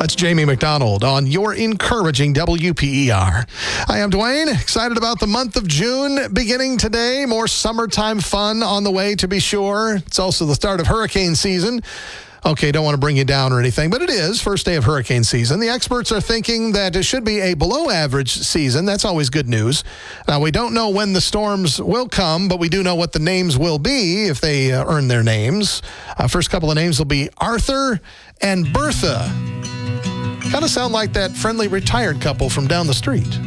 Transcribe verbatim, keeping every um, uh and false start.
That's Jamie McDonald on your encouraging W P E R. I am Dwayne, excited about the month of June beginning today. More summertime fun on the way, to be sure. It's also the start of hurricane season. Okay, don't want to bring you down or anything, but it is first day of hurricane season. The experts are thinking that it should be a below average season. That's always good news. Now, we don't know when the storms will come, but we do know what the names will be if they uh, earn their names. Uh, first couple of names will be Arthur and Bertha. Kind of sound like that friendly retired couple from down the street.